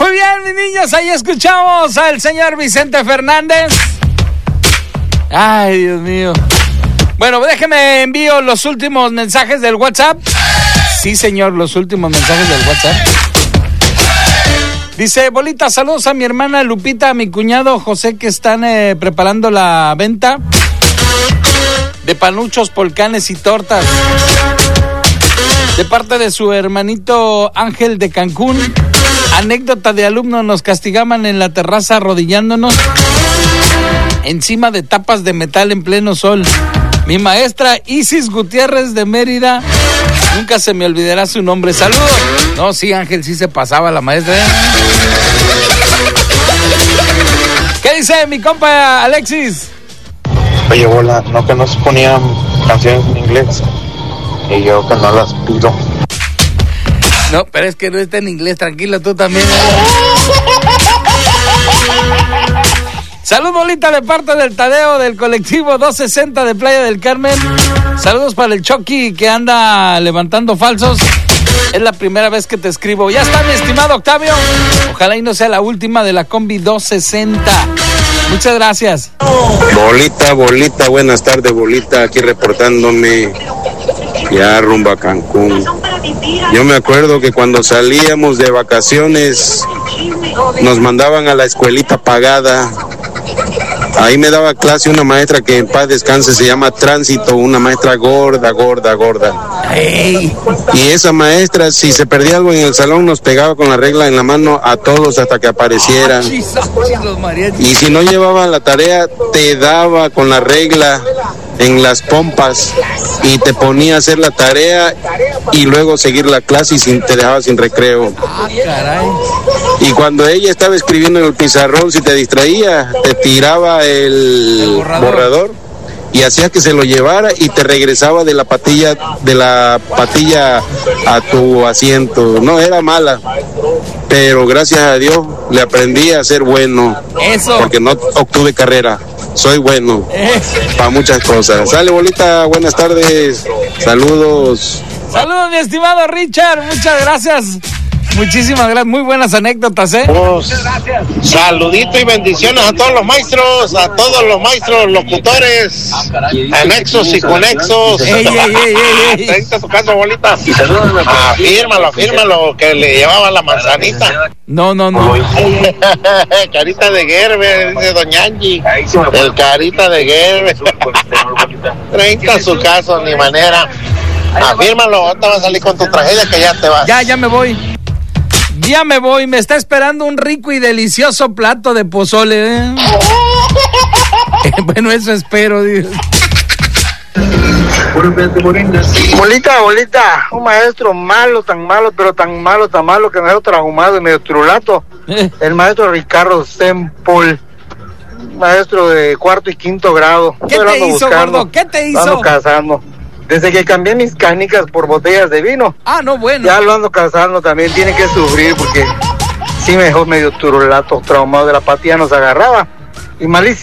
Muy bien, mis niños, ahí escuchamos al señor Vicente Fernández. Ay, Dios mío. Bueno, déjeme envío los últimos mensajes del WhatsApp. Sí, señor, los últimos mensajes del WhatsApp. Dice, Bolita, saludos a mi hermana Lupita, a mi cuñado José, que están preparando la venta de panuchos, polcanes y tortas. De parte de su hermanito Ángel de Cancún. Anécdota de alumno, nos castigaban en la terraza arrodillándonos encima de tapas de metal en pleno sol. Mi maestra Isis Gutiérrez de Mérida, nunca se me olvidará su nombre. Saludos. No, sí, Ángel, sí se pasaba la maestra. ¿Qué dice mi compa Alexis? Oye, bola, no que no se ponían canciones en inglés y yo que no las pido. No, pero es que no está en inglés, tranquilo, tú también. Salud, Bolita, de parte del Tadeo del colectivo 260 de Playa del Carmen. Saludos para el Chucky que anda levantando falsos. Es la primera vez que te escribo. Ya está, mi estimado Octavio. Ojalá y no sea la última de la combi 260. Muchas gracias. Bolita, buenas tardes, Bolita, aquí reportándome ya rumbo a Cancún. Yo me acuerdo que cuando salíamos de vacaciones nos mandaban a la escuelita pagada. Ahí me daba clase una maestra que en paz descanse, se llama Tránsito, una maestra gorda. Hey. Y esa maestra, si se perdía algo en el salón, nos pegaba con la regla en la mano a todos hasta que aparecieran. Y si no llevaban la tarea, te daba con la regla en las pompas y te ponía a hacer la tarea y luego seguir la clase y te dejaba sin recreo. Caray. Y cuando ella estaba escribiendo en el pizarrón, si te distraía, te tiraba el borrador y hacía que se lo llevara y te regresaba de la patilla a tu asiento. No, era mala, pero gracias a Dios le aprendí a ser bueno. Eso. Porque no obtuve carrera. Soy bueno para muchas cosas. Sale, Bolita, buenas tardes. Saludos. Saludos, mi estimado Richard. Muchas gracias. Muchísimas gracias. Muy buenas anécdotas, Muchas gracias. Saludito y bendiciones a todos los maestros locutores, anexos y conexos. Está tocando, Bolita. Afírmalo, que le llevaba la manzanita. No. Carita de Gerber, dice Doña Angie. El carita de Gerber. 30 su caso, ni manera. Afírmalo, ahorita vas a salir con tu tragedia que ya te vas. Ya me voy. Me está esperando un rico y delicioso plato de pozole. Bueno, eso espero, Dios. Bolita, un maestro malo, tan malo que me dejó traumado y medio trulato. El maestro Ricardo Sempol, maestro de 4º y 5º grado. ¿Qué te hizo, gordo? ¿Qué te hizo? Ando cazando. Desde que cambié mis canicas por botellas de vino. Ah, no, bueno. Ya lo ando cazando también, tiene que sufrir porque sí me dejó medio trulato, traumado de la patilla, nos agarraba. Y malísimo.